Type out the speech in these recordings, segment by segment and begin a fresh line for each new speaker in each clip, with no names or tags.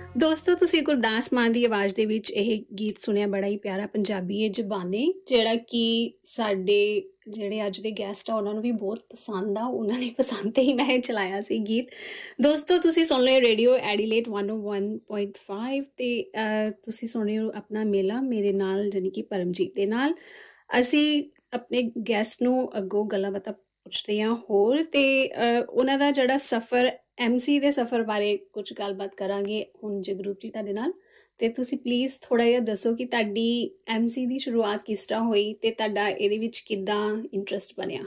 ਦੋਸਤੋ ਤੁਸੀਂ ਗੁਰਦਾਸ ਮਾਨ ਦੀ ਆਵਾਜ਼ ਦੇ ਵਿੱਚ ਇਹ ਗੀਤ ਸੁਣਿਆ, ਬੜਾ ਹੀ ਪਿਆਰਾ ਪੰਜਾਬੀ ਇਹ ਜ਼ਬਾਨੇ, ਜਿਹੜਾ ਕਿ ਸਾਡੇ ਜਿਹੜੇ ਅੱਜ ਦੇ ਗੈਸਟ ਆ ਉਹਨਾਂ ਨੂੰ ਵੀ ਬਹੁਤ ਪਸੰਦ ਆ। ਉਹਨਾਂ ਦੀ ਪਸੰਦ ਤੇ ਹੀ ਮੈਂ ਇਹ ਚਲਾਇਆ ਸੀ ਗੀਤ। ਦੋਸਤੋ ਤੁਸੀਂ ਸੁਣ ਰਹੇ ਰੇਡੀਓ ਐਡੀਲੇਟ 101.5 ਤੇ ਤੁਸੀਂ ਸੁਣ ਰਹੇ ਹੋ ਆਪਣਾ ਮੇਲਾ ਮੇਰੇ ਨਾਲ, ਜਾਨੀ ਕਿ ਪਰਮਜੀਤ ਦੇ ਨਾਲ। ਅਸੀਂ ਆਪਣੇ ਗੈਸਟ ਨੂੰ ਅੱਗੋਂ ਗੱਲਾਂ ਬਾਤਾਂ ਪੁੱਛਦੇ ਹਾਂ ਹੋਰ, ਤੇ ਉਹਨਾਂ ਦਾ ਜਿਹੜਾ ਸਫ਼ਰ MC ਦੇ ਸਫ਼ਰ ਬਾਰੇ ਕੁਝ ਗੱਲਬਾਤ ਕਰਾਂਗੇ ਹੁਣ ਜਗਰੂਪ ਜੀ ਤੁਹਾਡੇ ਨਾਲ। ਤੇ ਤੁਸੀਂ ਪਲੀਜ਼ ਥੋੜ੍ਹਾ ਜਿਹਾ ਦੱਸੋ ਕਿ ਤੁਹਾਡੀ MC ਦੀ ਸ਼ੁਰੂਆਤ ਕਿਸ ਤਰ੍ਹਾਂ ਹੋਈ ਤੇ ਤੁਹਾਡਾ ਇਹਦੇ ਵਿੱਚ ਕਿੱਦਾਂ ਇੰਟਰਸਟ ਬਣਿਆ।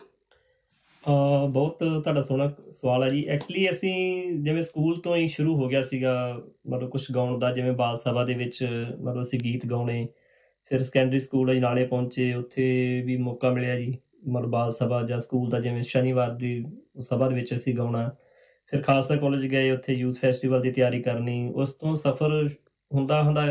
ਬਹੁਤ ਤੁਹਾਡਾ ਸੋਹਣਾ ਸਵਾਲ ਹੈ ਜੀ। ਐਕਚੁਅਲੀ ਅਸੀਂ ਜਿਵੇਂ ਸਕੂਲ ਤੋਂ ਹੀ ਸ਼ੁਰੂ ਹੋ ਗਿਆ ਸੀਗਾ, ਮਤਲਬ ਕੁਛ ਗਾਉਣ ਦਾ, ਜਿਵੇਂ ਬਾਲ ਸਭਾ ਦੇ ਵਿੱਚ ਮਤਲਬ ਅਸੀਂ ਗੀਤ ਗਾਉਣੇ। ਫਿਰ ਸੈਕੰਡਰੀ ਸਕੂਲ ਅਜਨਾਲੇ ਪਹੁੰਚੇ, ਉੱਥੇ ਵੀ ਮੌਕਾ ਮਿਲਿਆ ਜੀ, ਮਤਲਬ ਬਾਲ ਸਭਾ ਜਾਂ ਸਕੂਲ ਦਾ ਜਿਵੇਂ ਸ਼ਨੀਵਾਰ ਦੀ ਸਭਾ ਦੇ ਵਿੱਚ ਅਸੀਂ ਗਾਉਣਾ। ਫਿਰ ਖਾਲਸਾ ਕਾਲਜ ਗਏ, ਉੱਥੇ ਯੂਥ ਫੈਸਟੀਵਲ ਦੀ ਤਿਆਰੀ ਕਰਨੀ। ਉਸ ਤੋਂ ਸਫ਼ਰ ਹੁੰਦਾ ਹੁੰਦਾ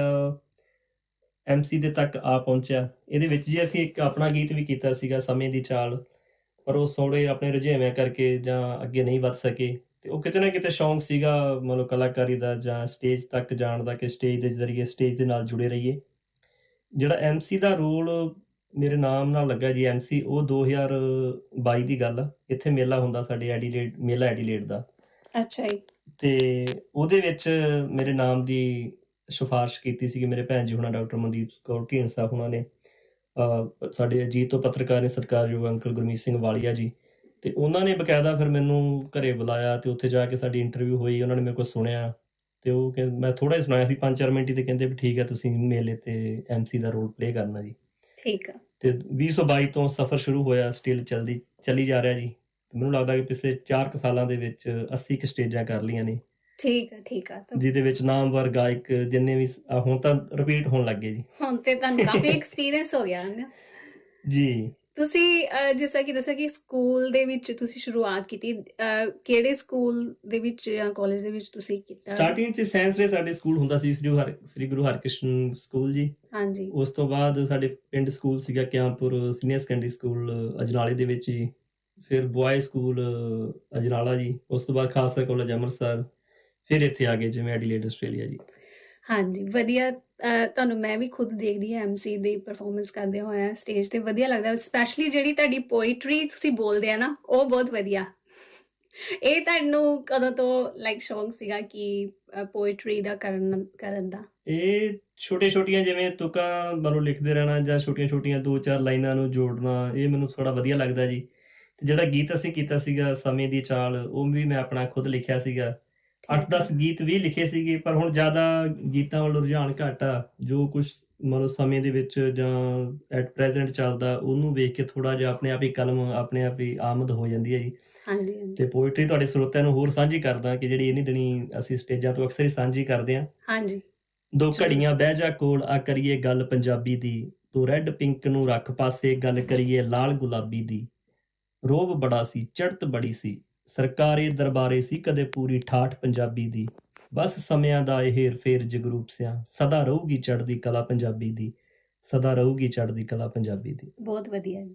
MC ਦੇ ਤੱਕ ਆ ਪਹੁੰਚਿਆ। ਇਹਦੇ ਵਿੱਚ ਜੀ ਅਸੀਂ ਇੱਕ ਆਪਣਾ ਗੀਤ ਵੀ ਕੀਤਾ ਸੀਗਾ, ਸਮੇਂ ਦੀ ਚਾਲ, ਪਰ ਉਹ ਥੋੜ੍ਹੇ ਆਪਣੇ ਰੁਝੇਵਿਆਂ ਕਰਕੇ ਜਾਂ ਅੱਗੇ ਨਹੀਂ ਵੱਧ ਸਕੇ। ਅਤੇ ਉਹ ਕਿਤੇ ਨਾ ਕਿਤੇ ਸ਼ੌਂਕ ਸੀਗਾ ਮਤਲਬ ਕਲਾਕਾਰੀ ਦਾ ਜਾਂ ਸਟੇਜ ਤੱਕ ਜਾਣ ਦਾ, ਕਿ ਸਟੇਜ ਦੇ ਜ਼ਰੀਏ ਸਟੇਜ ਦੇ ਨਾਲ ਜੁੜੇ ਰਹੀਏ। ਜਿਹੜਾ MC ਦਾ ਰੋਲ ਮੇਰੇ ਨਾਮ ਨਾਲ ਲੱਗਾ ਜੀ MC, ਉਹ 2022 ਦੀ ਗੱਲ ਆ। ਇੱਥੇ ਮੇਲਾ ਹੁੰਦਾ ਸਾਡੇ ਐਡੀਲੇਡ, ਮੇਲਾ ਐਡੀਲੇਡ ਦਾ।
ਅੱਛਾ ਜੀ।
ਅਤੇ ਉਹਦੇ ਵਿੱਚ ਮੇਰੇ ਨਾਮ ਦੀ ਸਿਫਾਰਿਸ਼ ਕੀਤੀ ਸੀਗੀ ਮੇਰੇ ਭੈਣ ਜੀ ਹੁਣਾਂ, ਡਾਕਟਰ ਮਨਦੀਪ ਕੌਰ ਢੀਂਡਸਾ ਹੁਣਾਂ ਨੇ। ਸਾਡੇ ਅਜੀਤ ਤੋਂ ਪੱਤਰਕਾਰ ਨੇ, ਸਤਿਕਾਰਯੋਗ ਅੰਕਲ ਗੁਰਮੀਤ ਸਿੰਘ ਵਾਲੀਆ ਜੀ, ਅਤੇ ਉਹਨਾਂ ਨੇ ਬਕਾਇਦਾ ਫਿਰ ਮੈਨੂੰ ਘਰੇ ਬੁਲਾਇਆ ਅਤੇ ਉੱਥੇ ਜਾ ਕੇ ਸਾਡੀ ਇੰਟਰਵਿਊ ਹੋਈ। ਉਹਨਾਂ ਨੇ ਮੇਰੇ ਕੋਲ ਸੁਣਿਆ ਅਤੇ ਉਹ ਮੈਂ ਥੋੜ੍ਹਾ ਜਿਹਾ ਸੁਣਾਇਆ ਸੀ 4-5 ਮਿੰਟ ਹੀ, ਅਤੇ ਕਹਿੰਦੇ ਵੀ ਠੀਕ ਹੈ ਤੁਸੀਂ ਮੇਲੇ 'ਤੇ MC ਦਾ ਰੋਲ ਪਲੇਅ ਕਰਨਾ ਜੀ।
ਠੀਕ ਆ। ਅਤੇ
2022 ਤੋਂ ਸਫ਼ਰ ਸ਼ੁਰੂ ਹੋਇਆ, ਸਟਿਲ ਚੱਲੀ ਜਾ ਰਿਹਾ ਜੀ। ਮੈਨੂੰ ਲੱਗਦਾ ਕਿ ਪਿਛਲੇ 4 ਸਾਲਾਂ ਦੇ ਵਿੱਚ 80 ਕੁ ਸਟੇਜਾਂ ਕਰ ਲਈਆਂ ਨੇ।
ਠੀਕ ਆ, ਠੀਕ ਆ।
ਜਿਹਦੇ ਵਿੱਚ ਨਾਮਵਰ ਗਾਇਕ ਜਿੰਨੇ ਵੀ ਹੁਣ ਤਾਂ ਰਿਪੀਟ ਹੋਣ ਲੱਗ ਗਏ ਜੀ।
ਹੁਣ ਤੇ ਤੁਹਾਨੂੰ ਕਾਫੀ ਐਕਸਪੀਰੀਅੰਸ ਹੋ ਗਿਆ ਨਾ
ਜੀ।
ਤੁਸੀਂ ਜਿਸ ਤਰ੍ਹਾਂ ਕਿ ਦੱਸਿਆ ਕਿ ਸਕੂਲ ਦੇ ਵਿੱਚ ਤੁਸੀਂ ਸ਼ੁਰੂਆਤ ਕੀਤੀ, ਕਿਹੜੇ ਸਕੂਲ ਦੇ ਵਿੱਚ ਜਾਂ ਕਾਲਜ ਦੇ ਵਿੱਚ ਤੁਸੀਂ ਕੀਤਾ?
ਸਟਾਰਟਿੰਗ 'ਚ ਸਾਇੰਸ ਦੇ ਸਾਡੇ ਸਕੂਲ ਹੁੰਦਾ ਸੀ, ਸ੍ਰੀ ਗੁਰੂ ਹਰਕ੍ਰਿਸ਼ਨ ਸਕੂਲ ਜੀ।
ਹਾਂਜੀ।
ਉਸ ਤੋਂ ਬਾਅਦ ਸਾਡੇ ਪਿੰਡ ਸਕੂਲ ਸੀਗਾ ਕਿਆਂਪੁਰ ਸੀਨੀਅਰ ਸੈਕੰਡਰੀ ਸਕੂਲ ਅਜਨਾਲੇ ਦੇ ਵਿੱਚ ਜੀ। ਫਿਰ ਬੁਆਏ ਸਕੂਲ ਅਜਨਾਲਾ ਜੀ। ਉਸ ਤੋਂ ਬਾਅਦ ਖਾਲਸਾ ਕਾਲਜ ਅੰਮ੍ਰਿਤਸਰ। ਫਿਰ ਇੱਥੇ ਆ ਗਏ ਜਿਵੇਂ ਐਡੀਲੇਡ ਆਸਟ੍ਰੇਲੀਆ ਜੀ। ਹਾਂਜੀ,
ਵਧੀਆ। ਤੁਹਾਨੂੰ ਮੈਂ ਵੀ ਖੁਦ ਦੇਖਦੀ ਹਾਂ MC ਦੀ ਪਰਫੋਰਮੈਂਸ ਕਰਦੇ ਹੋਇਆ ਸਟੇਜ 'ਤੇ, ਵਧੀਆ ਲੱਗਦਾ। ਸਪੈਸ਼ਲੀ ਜਿਹੜੀ ਤੁਹਾਡੀ ਪੋਇਟਰੀ ਤੁਸੀਂ ਬੋਲਦੇ ਆ ਨਾ, ਉਹ ਬਹੁਤ ਵਧੀਆ। ਇਹ ਤੁਹਾਨੂੰ ਕਦੋਂ ਤੋਂ ਲਾਈਕ ਸ਼ੌਂਕ ਸੀਗਾ ਕਿ ਪੋਇਟਰੀ ਦਾ ਕਰਨ ਦਾ?
ਇਹ ਛੋਟੀਆਂ ਜਿਵੇਂ ਤੁਕਾਂ ਮਤਲਬ ਲਿਖਦੇ ਰਹਿਣਾ, ਜਾਂ ਛੋਟੀਆਂ 2-4 ਲਾਈਨਾਂ ਨੂੰ ਜੋੜਨਾ, ਇਹ ਮੈਨੂੰ ਥੋੜ੍ਹਾ ਵਧੀਆ ਲੱਗਦਾ ਜੀ। ਅਤੇ ਜਿਹੜਾ ਗੀਤ ਅਸੀਂ ਕੀਤਾ ਸੀਗਾ ਸਮੇਂ ਦੀ ਚਾਲ, ਉਹ ਵੀ ਮੈਂ ਆਪਣਾ ਖੁਦ ਲਿਖਿਆ ਸੀਗਾ। 8-10 ਗੀਤ ਵੀ ਲਿਖੇ ਸੀਗੇ, ਪਰ ਹੁਣ ਜ਼ਿਆਦਾ ਗੀਤਾਂ ਵੱਲ ਰੁਝਾਨ ਘੱਟ ਆ। ਜੋ ਕੁਛ ਮਤਲਬ ਸਮੇਂ ਦੇ ਵਿੱਚ ਜਾਂ ਐਟ ਪ੍ਰੈਜ਼ੈਂਟ ਚੱਲਦਾ, ਉਹਨੂੰ ਵੇਖ ਕੇ ਥੋੜ੍ਹਾ ਜਿਹਾ ਆਪਣੇ ਆਪ ਹੀ ਕਲਮ ਆਪਣੇ ਆਪ ਹੀ ਆਮਦ ਹੋ ਜਾਂਦੀ ਹੈ ਜੀ।
ਹਾਂਜੀ।
ਅਤੇ ਪੋਇਟਰੀ ਤੁਹਾਡੇ ਸਰੋਤਿਆਂ ਨੂੰ ਹੋਰ ਸਾਂਝੀ ਕਰਦਾ, ਕਿ ਜਿਹੜੀ ਇਹਨੀ ਦਿਨੀ ਅਸੀਂ ਸਟੇਜਾਂ ਤੋਂ ਅਕਸਰ ਹੀ ਸਾਂਝੀ ਕਰਦੇ ਹਾਂ।
ਹਾਂਜੀ।
2 ਘੜੀਆਂ ਬਹਿ ਜਾ ਕੋਲ, ਆ ਕਰੀਏ ਗੱਲ ਪੰਜਾਬੀ ਦੀ, ਤੂੰ ਰੈੱਡ ਪਿੰਕ ਨੂੰ ਰੱਖ ਪਾਸੇ, ਗੱਲ ਕਰੀਏ ਲਾਲ ਗੁਲਾਬੀ ਦੀ। ਰੋਹਬ ਬੜਾ ਸੀ, ਚੜ੍ਹਤ ਬੜੀ ਸੀ, ਸਰਕਾਰੇ ਦਰਬਾਰੇ ਸੀ ਕਦੇ ਪੂਰੀ ਠਾਠ ਪੰਜਾਬੀ ਦੀ। ਬਸ ਸਮਿਆਂ ਦਾ ਇਹ ਹੇਰ ਫੇਰ ਜਗਰੂਪ ਸਿਆਂ, ਸਦਾ ਰਹੂਗੀ ਚੜ੍ਹਦੀ ਕਲਾ ਪੰਜਾਬੀ ਦੀ, ਸਦਾ ਰਹੂਗੀ ਚੜ੍ਹਦੀ ਕਲਾ ਪੰਜਾਬੀ ਦੀ।
ਬਹੁਤ ਵਧੀਆ ਜੀ।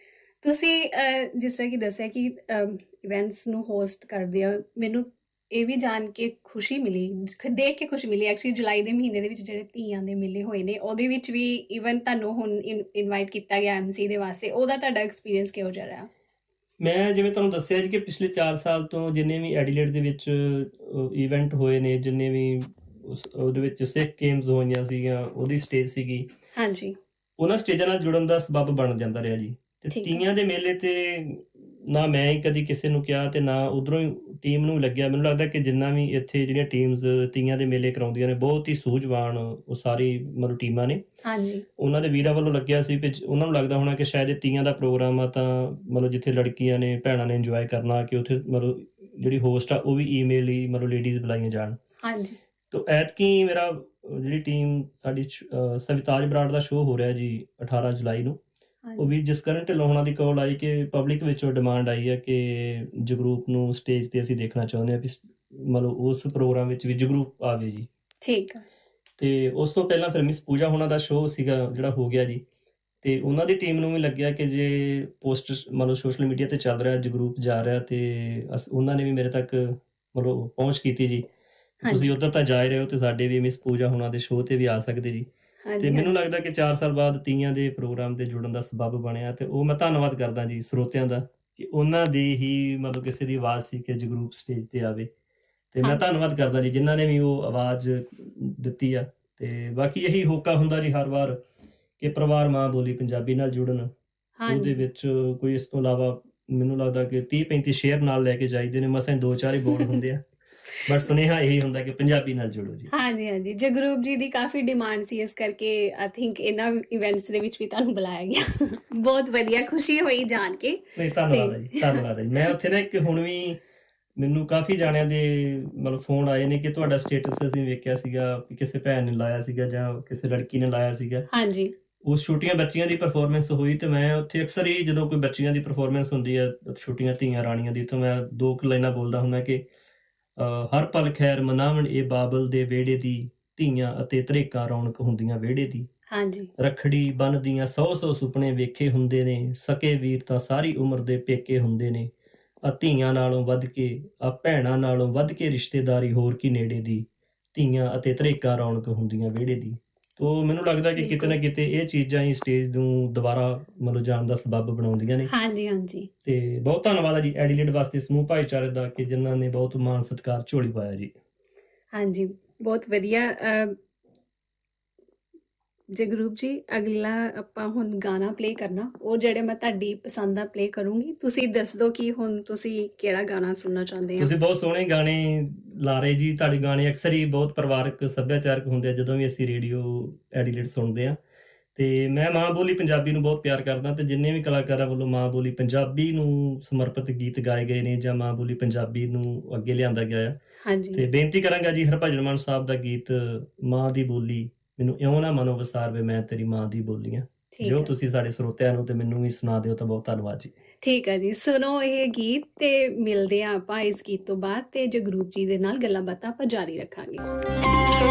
ਤੁਸੀਂ ਜਿਸ ਤਰ੍ਹਾਂ ਕਿ ਦੱਸਿਆ ਕਿ ਇਵੈਂਟਸ ਨੂੰ ਹੋਸਟ ਕਰਦੇ ਹੋ, ਮੈਨੂੰ ਇਹ ਵੀ ਜਾਣ ਕੇ ਖੁਸ਼ੀ ਮਿਲੀ, ਦੇਖ ਕੇ ਖੁਸ਼ੀ ਮਿਲੀ। ਐਕਚੁਅਲੀ ਜੁਲਾਈ ਦੇ ਮਹੀਨੇ ਦੇ ਵਿੱਚ ਜਿਹੜੇ ਧੀਆਂ ਦੇ ਮੇਲੇ ਹੋਏ ਨੇ, ਉਹਦੇ ਵਿੱਚ ਵੀ ਈਵਨ ਤੁਹਾਨੂੰ ਹੁਣ ਇਨਵਾਈਟ ਕੀਤਾ ਗਿਆ MC ਦੇ ਵਾਸਤੇ। ਉਹਦਾ ਤੁਹਾਡਾ ਐਕਸਪੀਰੀਅੰਸ ਕਿਹੋ ਜਿਹਾ ਰਿਹਾ?
ਮੈਂ ਜਿਵੇਂ ਤੁਹਾਨੂੰ ਦੱਸਿਆ ਜੀ ਕਿ ਪਿਛਲੇ 4 ਸਾਲ ਤੋਂ ਜਿੰਨੇ ਵੀ ਐਡੀਲੇਡ ਦੇ ਵਿੱਚ ਇਵੈਂਟ ਹੋਏ ਨੇ, ਜਿੰਨੇ ਵੀ ਉਹਦੇ ਵਿੱਚ ਸਿੱਖ ਗੇਮਸ ਹੋਈਆਂ ਸੀਗੀਆਂ, ਉਹਦੀ ਸਟੇਜ ਸੀਗੀ।
ਹਾਂਜੀ।
ਉਹਨਾਂ ਸਟੇਜਾਂ ਨਾਲ ਜੁੜਨ ਦਾ ਸਬੱਬ ਬਣ ਜਾਂਦਾ ਰਿਹਾ ਜੀ। ਅਤੇ ਤੀਆਂ ਦੇ ਮੇਲੇ 'ਤੇ ਨਾ ਮੈਂ ਹੀ ਕਦੀ ਕਿਸੇ ਨੂੰ ਕਿਹਾ, ਅਤੇ ਨਾ ਉੱਧਰੋਂ ਹੀ ਟੀਮ ਨੂੰ ਲੱਗਿਆ। ਮੈਨੂੰ ਲੱਗਦਾ ਕਿ ਜਿੰਨਾ ਵੀ ਇੱਥੇ ਜਿਹੜੀਆਂ ਟੀਮਸ ਤੀਆਂ ਦੇ ਮੇਲੇ ਕਰਾਉਂਦੀਆਂ ਨੇ, ਬਹੁਤ ਹੀ ਸੂਝਵਾਨ ਉਹ ਸਾਰੀ ਮਤਲਬ ਟੀਮਾਂ ਨੇ।
ਹਾਂਜੀ। ਉਹਨਾਂ
ਦੇ ਵੀਰਾਂ ਵੱਲੋਂ ਲੱਗਿਆ ਸੀ ਵੀ ਉਹਨਾਂ ਨੂੰ ਲੱਗਦਾ ਹੋਣਾ ਕਿ ਸ਼ਾਇਦ ਇਹ ਤੀਆਂ ਦਾ ਪ੍ਰੋਗਰਾਮ ਆ, ਤਾਂ ਮਤਲਬ ਜਿੱਥੇ ਲੜਕੀਆਂ ਨੇ, ਭੈਣਾਂ ਨੇ ਇੰਜੋਏ ਕਰਨਾ, ਕਿ ਉੱਥੇ ਮਤਲਬ ਜਿਹੜੀ ਹੋਸਟ ਆ ਉਹ ਵੀ ਈਮੇਲ ਹੀ ਮਤਲਬ ਲੇਡੀਜ਼ ਬੁਲਾਈਆਂ ਜਾਣ।
ਹਾਂਜੀ।
ਤਾਂ ਐਤਕੀ ਮੇਰਾ ਜਿਹੜੀ ਟੀਮ ਸਾਡੀ ਸਵਿਤਾਜ ਬਰਾੜ ਦਾ ਸ਼ੋਅ ਹੋ ਰਿਹਾ ਜੀ 18 ਜੁਲਾਈ ਨੂੰ। ਉਹ ਵੀ ਜਸਕਰਨ ਢਿੱਲੋਂ ਹੋਣਾ ਦੀ ਕਾਲ ਆਈ ਕਿ ਪਬਲਿਕ ਵਿੱਚੋਂ ਡਿਮਾਂਡ ਆਈ ਹੈ ਕਿ ਜਗਰੂਪ ਨੂੰ ਸਟੇਜ 'ਤੇ ਅਸੀਂ ਦੇਖਣਾ ਚਾਹੁੰਦੇ ਹਾਂ, ਵੀ ਮਤਲਬ ਉਸ ਪ੍ਰੋਗਰਾਮ ਵਿੱਚ ਵੀ ਜਗਰੂਪ ਆਵੇ ਜੀ।
ਠੀਕ ਆ।
ਅਤੇ ਉਸ ਤੋਂ ਪਹਿਲਾਂ ਫਿਰ ਮਿਸ ਪੂਜਾ ਹੋਣਾ ਦਾ ਸ਼ੋਅ ਸੀਗਾ ਜਿਹੜਾ ਹੋ ਗਿਆ ਜੀ। ਅਤੇ ਉਹਨਾਂ ਦੀ ਟੀਮ ਨੂੰ ਵੀ ਲੱਗਿਆ ਕਿ ਜੇ ਪੋਸਟ ਮਤਲਬ ਸੋਸ਼ਲ ਮੀਡੀਆ 'ਤੇ ਚੱਲ ਰਿਹਾ, ਜਗਰੂਪ ਜਾ ਰਿਹਾ, ਅਤੇ ਉਹਨਾਂ ਨੇ ਵੀ ਮੇਰੇ ਤੱਕ ਮਤਲਬ ਪਹੁੰਚ ਕੀਤੀ ਜੀ।
ਹਾਂਜੀ
ਤੁਸੀਂ ਉੱਧਰ ਤਾਂ ਜਾ ਹੀ ਰਹੇ ਹੋ ਤੇ ਸਾਡੇ ਵੀ ਮਿਸ ਪੂਜਾ ਹੋਣਾ ਦੇ ਸ਼ੋਅ ਤੇ ਵੀ ਆ ਸਕਦੇ ਜੀ। ਤੇ
ਹਾਂਜੀ
ਮੈਨੂੰ
ਹਾਂਜੀ
ਲੱਗਦਾ ਕਿ 4 ਸਾਲ ਬਾਅਦ ਤੀਆਂ ਦੇ ਪ੍ਰੋਗਰਾਮ ਤੇ ਜੁੜਨ ਦਾ ਸਬੱਬ ਬਣਿਆ ਤੇ ਉਹ ਮੈਂ ਧੰਨਵਾਦ ਕਰਦਾ ਜੀ ਸਰੋਤਿਆਂ ਦਾ ਕਿ ਉਹਨਾਂ ਦੀ ਹੀ ਮਤਲਬ ਕਿਸੇ ਦੀ ਆਵਾਜ਼ ਸੀ ਕਿ ਜਗਰੂਪ ਸਟੇਜ ਤੇ ਆਵੇ ਤੇ ਮੈਂ
ਹਾਂਜੀ
ਧੰਨਵਾਦ ਕਰਦਾ ਜੀ ਜਿਨ੍ਹਾਂ ਨੇ ਵੀ ਉਹ ਆਵਾਜ਼ ਦਿੱਤੀ ਆ। ਤੇ ਬਾਕੀ ਇਹੀ ਹੋਕਾ ਹੁੰਦਾ ਜੀ ਹਰ ਵਾਰ ਕਿ ਪਰਿਵਾਰ ਮਾਂ ਬੋਲੀ ਪੰਜਾਬੀ ਨਾਲ ਜੁੜਨ। ਉਹਦੇ
ਹਾਂਜੀ
ਵਿੱਚ ਕੋਈ ਇਸ ਤੋਂ ਇਲਾਵਾ ਮੈਨੂੰ ਲੱਗਦਾ ਕਿ 30-35 ਸ਼ੇਅਰ ਨਾਲ ਲੈ ਕੇ ਜਾਈਦੇ ਨੇ, ਮਸਾਂ 2-4 ਹੀ ਬੋਰਡ ਹੁੰਦੇ ਆ, ਬਟ ਸੁਨੇਹਾ ਇਹੀ ਹੁੰਦਾ ਕਿ ਪੰਜਾਬੀ ਨਾਲ ਜੁੜੋ ਜੀ।
ਹਾਂਜੀ ਹਾਂਜੀ ਜਗਰੂਪ ਜੀ ਦੀ ਕਾਫੀ ਡਿਮਾਂਡ ਸੀ, ਇਸ ਕਰਕੇ ਆਈ ਥਿੰਕ ਇਹਨਾਂ ਇਵੈਂਟਸ ਦੇ ਵਿੱਚ ਵੀ ਤੁਹਾਨੂੰ ਬੁਲਾਇਆ ਗਿਆ। ਬਹੁਤ ਵਧੀਆ, ਖੁਸ਼ੀ ਹੋਈ ਜਾਣ ਕੇ।
ਨਹੀਂ ਧੰਨਵਾਦ ਹੈ ਜੀ, ਧੰਨਵਾਦ ਹੈ ਜੀ। ਮੈਂ ਉੱਥੇ ਨਾ ਇੱਕ ਹੁਣ ਵੀ ਮੈਨੂੰ ਕਾਫੀ ਜਾਣਿਆਂ ਦੇ ਮਤਲਬ ਫੋਨ ਆਏ ਨੇ ਕਿ ਤੁਹਾਡਾ ਸਟੇਟਸ ਅਸੀਂ ਵੇਖਿਆ ਸੀਗਾ ਕਿ ਕਿਸੇ ਭੈਣ ਨੇ ਲਾਇਆ ਸੀਗਾ ਜਾਂ ਕਿਸੇ ਲੜਕੀ ਨੇ ਲਾਇਆ ਸੀਗਾ।
ਹਾਂਜੀ
ਉਸ ਛੋਟੀਆਂ ਬੱਚੀਆਂ ਦੀ ਪਰਫਾਰਮੈਂਸ ਹੋਈ ਤੇ ਮੈਂ ਉੱਥੇ ਅਕਸਰ ਹੀ ਜਦੋਂ ਕੋਈ ਬੱਚੀਆਂ ਦੀ ਪਰਫਾਰਮੈਂਸ ਹੁੰਦੀ ਹੈ ਛੋਟੀਆਂ ਧੀਆਂ ਰਾਣੀਆਂ ਦੀ, ਤਾਂ ਮੈਂ 2 ਲਾਈਨਾਂ ਬੋਲਦਾ ਹੁੰਦਾ ਕਿ ਹਰ ਪਲ ਖੈਰ ਮਨਾਵਣ ਇਹ ਬਾਬਲ ਦੇ ਵਿਹੜੇ ਦੀ, ਧੀਆਂ ਅਤੇ ਧਰੇਕਾਂ ਰੌਣਕ ਹੁੰਦੀਆਂ ਵਿਹੜੇ ਦੀ।
ਹਾਂਜੀ
ਰੱਖੜੀ ਬੰਨ੍ਹਦੀਆਂ 100 ਸੁਪਨੇ ਵੇਖੇ ਹੁੰਦੇ ਨੇ, ਸਕੇ ਵੀਰ ਤਾਂ ਸਾਰੀ ਉਮਰ ਦੇ ਪੇਕੇ ਹੁੰਦੇ ਨੇ। ਆ ਧੀਆਂ ਨਾਲੋਂ ਵੱਧ ਕੇ, ਆ ਭੈਣਾਂ ਨਾਲੋਂ ਵੱਧ ਕੇ ਰਿਸ਼ਤੇਦਾਰੀ ਹੋਰ ਕੀ ਨੇੜੇ ਦੀ, ਧੀਆਂ ਅਤੇ ਧਰੇਕਾਂ ਰੌਣਕ ਹੁੰਦੀਆਂ ਵਿਹੜੇ ਦੀ। ਤੋ ਮੈਨੂੰ ਲੱਗਦਾ ਕਿ ਕਿਤੇ ਨਾ ਕਿਤੇ ਇਹ ਚੀਜ਼ਾਂ ਹੀ ਸਟੇਜ ਨੂੰ ਦੁਬਾਰਾ ਮਤਲਬ ਜਾਣ ਦਾ ਸਬੱਬ ਬਣਾਉਂਦੀਆਂ ਨੇ।
ਹਾਂਜੀ ਹਾਂਜੀ
ਤੇ ਬਹੁਤ ਧੰਨਵਾਦ ਹੈ ਜੀ ਐਡੀਲੇਡ ਵਾਸਤੇ ਸਮੂਹ ਭਾਈਚਾਰੇ ਦਾ ਕਿ ਜਿਨ੍ਹਾਂ ਨੇ ਬਹੁਤ ਮਾਣ ਸਤਿਕਾਰ ਝੋਲੀ ਪਾਇਆ ਜੀ।
ਹਾਂਜੀ ਬਹੁਤ ਵਧੀਆ। ਜਗਰੂਪ ਜੀ, ਅਗਲਾ ਆਪਾਂ ਹੁਣ ਗਾਣਾ ਪਲੇ ਕਰਨਾ, ਉਹ ਜਿਹੜੇ ਮੈਂ ਤੁਹਾਡੀ ਪਸੰਦ ਦਾ ਪਲੇ ਕਰੂੰਗੀ। ਤੁਸੀਂ ਦੱਸ ਦਿਓ ਕਿ ਹੁਣ ਤੁਸੀਂ ਕਿਹੜਾ ਗਾਣਾ ਸੁਣਨਾ ਚਾਹੁੰਦੇ ਆ।
ਤੁਸੀਂ ਬਹੁਤ ਸੋਹਣੇ ਗਾਣੇ ਲਾ ਰਹੇ ਜੀ, ਤੁਹਾਡੇ ਗਾਣੇ ਅਕਸਰ ਹੀ ਬਹੁਤ ਪਰਿਵਾਰਕ ਸੱਭਿਆਚਾਰਕ ਹੁੰਦੇ ਆ ਜਦੋਂ ਵੀ ਅਸੀਂ ਰੇਡੀਓ ਐਡੀਲੇਟ ਸੁਣਦੇ ਆ। ਤੇ ਮੈਂ ਮਾਂ ਬੋਲੀ ਪੰਜਾਬੀ ਨੂੰ ਬਹੁਤ ਪਿਆਰ ਕਰਦਾ ਤੇ ਜਿੰਨੇ ਵੀ ਕਲਾਕਾਰਾਂ ਵੱਲੋਂ ਮਾਂ ਬੋਲੀ ਪੰਜਾਬੀ ਨੂੰ ਸਮਰਪਿਤ ਗੀਤ ਗਾਏ ਗਏ ਨੇ ਜਾਂ ਮਾਂ ਬੋਲੀ ਪੰਜਾਬੀ ਨੂੰ ਅੱਗੇ ਲਿਆਂਦਾ ਗਿਆ ਆ।
ਹਾਂਜੀ
ਤੇ ਬੇਨਤੀ ਕਰਾਂਗਾ ਜੀ ਹਰਭਜਨ ਮਾਨ ਸਾਹਿਬ ਦਾ ਗੀਤ ਮਾਂ ਦੀ ਬੋਲੀ ਮੈਨੂੰ ਇਉਂ ਨਾ ਮਨੋ ਵਸਾਰ ਵੇ ਮੈਂ ਤੇਰੀ ਮਾਂ ਦੀ ਬੋਲੀ ਆ।
ਠੀਕ
ਜੋ
ਹੈ
ਤੁਸੀਂ ਸਾਡੇ ਸਰੋਤਿਆਂ ਨੂੰ ਤੇ ਮੈਨੂੰ ਵੀ ਸੁਣਾ ਦਿਓ ਤਾਂ ਬਹੁਤ ਧੰਨਵਾਦ ਜੀ।
ਠੀਕ ਹੈ ਜੀ, ਸੁਣੋ ਇਹ ਗੀਤ ਤੇ ਮਿਲਦੇ ਆ ਆਪਾਂ ਇਸ ਗੀਤ ਤੋਂ ਬਾਅਦ, ਤੇ ਜਗਰੂਪ ਜੀ ਦੇ ਨਾਲ ਗੱਲਾਂ ਬਾਤਾਂ ਆਪਾਂ ਜਾਰੀ ਰੱਖਾਂਗੇ।